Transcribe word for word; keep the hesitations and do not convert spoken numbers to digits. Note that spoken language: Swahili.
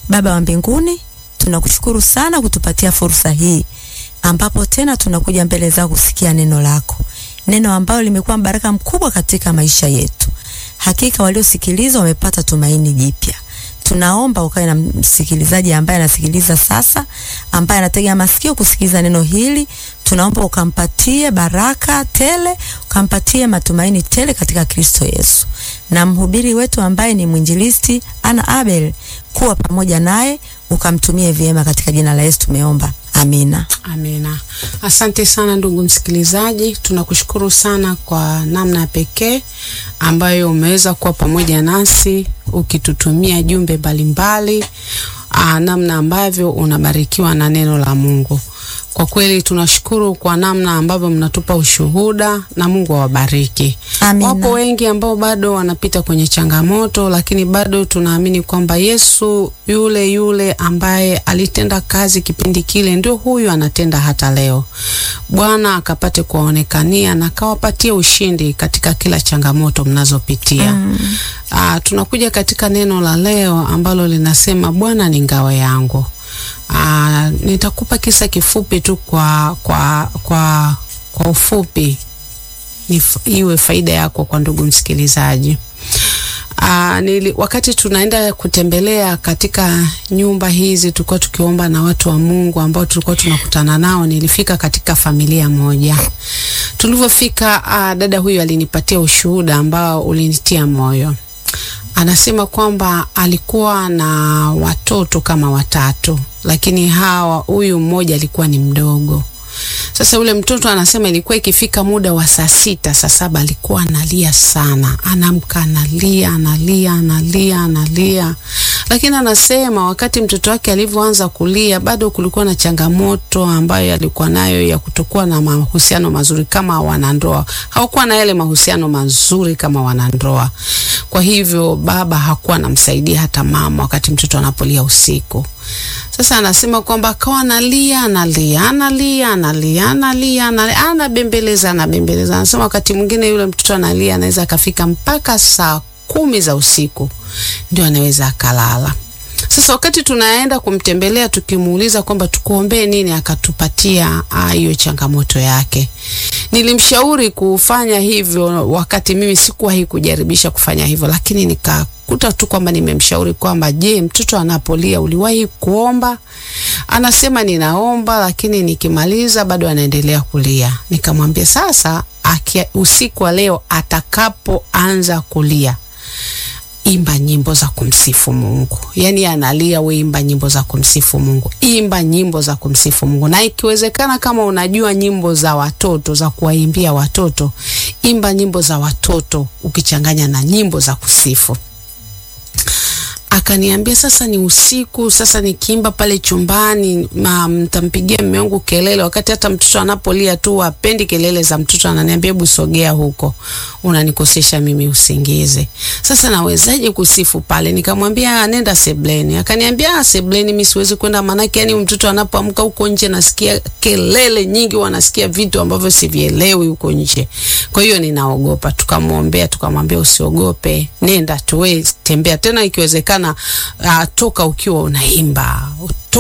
Baba wa mbinguni, tunakushukuru sana kutupatia fursa hii ambapo tena tunakuja mbele zako kusikia neno lako. Neno ambalo limekuwa baraka mkubwa katika maisha yetu. Hakika waliosikiliza wamepata tumaini jipya. Tunaomba ukae na msikilizaji ambaye anasikiliza sasa, ambaye anatega masikio kusikiliza neno hili. Tunaomba ukampatie baraka tele, ukampatie matumaini tele katika Kristo Yesu. Na mhubiri wetu ambaye ni mwinjilisti Ana Abel, kuwa pamoja naye, ukamtumie vyema katika jina la Yesu tumeomba. Amina. Amina. Asante sana ndugu msikilizaji, tunakushukuru sana kwa namna pekee ambayo umeweza kuwa pamoja nasi ukitutumia jumbe mbalimbali, namna ambavyo unabarikiwa na neno la Mungu. Kwa kweli tunashukuru kwa namna ambavyo mnatupa ushuhuda, na Mungu awabariki. Amina. Wapo wengi ambao bado wanapita kwenye changamoto, lakini bado tunaamini kwamba Yesu yule yule ambaye alitenda kazi kipindi kile ndio huyu anatenda hata leo. Bwana akapate kuonekania na kawapatie ushindi katika kila changamoto mnazopitia. Mm. Ah, tunakuja katika neno la leo ambalo linasema Bwana ni ngao yangu. Ah, nitakupa kisa kifupi tu kwa kwa kwa kwa ufupi, ni iwe faida yako kwa ndugu msikilizaji. Ah, nili wakati tunaenda kutembelea katika nyumba hizi, tulikuwa tukiomba na watu wa Mungu ambao tulikuwa tunakutana nao. Nilifika katika familia moja. Tulivyofika, ah, dada huyu alinipatia ushuhuda ambao ulinitia moyo. Anasema kwamba alikuwa na watoto kama watatu, lakini hawa huyu mmoja alikuwa ni mdogo. Sasa ule mtoto anasema ilikuwa ikifika muda wa saa sita, saa saba alikuwa analia sana. Anamka analia, analia, analia, analia. Lakini anasema wakati mtoto wake alivyoanza kulia, bado kulikuwa na changamoto ambayo alikuwa nayo ya kutokuwa na mahusiano mazuri kama wanandoa. Hawakuwa na yale mahusiano mazuri kama wanandoa. Kwa hivyo baba hakuwa anamsaidia hata mama wakati mtoto anapolia usiku. Sasa anasema kwamba akawa analia, analia, analia, analia, analia, analia, anabembeleza, anabembeleza. Anasema wakati mwingine yule mtoto analia anaweza akafika mpaka saa kumi za usiku ndio anaweza akalala. Sasa wakati tunaenda kumtembelea tukimuuliza kwamba tukuombee nini, akatupatia hiyo changamoto yake. Nilimshauri kufanya hivyo wakati mimi sikuwahi kujaribisha kufanya hivyo, lakini nikakuta tu kwamba nimemshauri kwamba je, mtoto anapolia uliwahi kuomba? Anasema ninaomba, lakini nikimaliza bado anaendelea kulia. Nikamwambia sasa akia, usiku wa leo atakapoanza kulia, imba nyimbo za kumsifu Mungu. Yani analia, we imba nyimbo za kumsifu Mungu. Imba nyimbo za kumsifu Mungu. Na ikiwezekana kama unajua nyimbo za watoto za kuwaimbia watoto, imba nyimbo za watoto ukichanganya na nyimbo za kusifu. Akaniambia sasa ni usiku, sasa nikiimba pale chumbani mtampigia mume wangu kelele, wakati hata mtoto anapolia tu hapendi kelele za mtoto. Ananiambia hebu sogea huko, unanikosesha mimi usingize. Sasa nawezaje kusifu pale? Nikamwambia nenda sebleni. Akaniambia sebleni mimi siwezi kwenda, maana yani mtoto anapoamka huko nje nasikia kelele nyingi, wanasikia vitu ambavyo sivielewi huko nje. Kwa hiyo ninaogopa. Tukamwombea, tukamwambia usiogope, nenda tuwe tembea tena, ikiwezekana uh, toka ukiwa unaimba.